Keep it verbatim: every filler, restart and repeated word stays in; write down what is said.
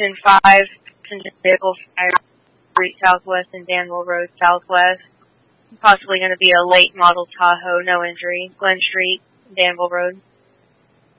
and five, vehicle fire, Street Southwest and Danville Road Southwest. Possibly going to be a late model Tahoe, no injury. Glen Street, Danville Road.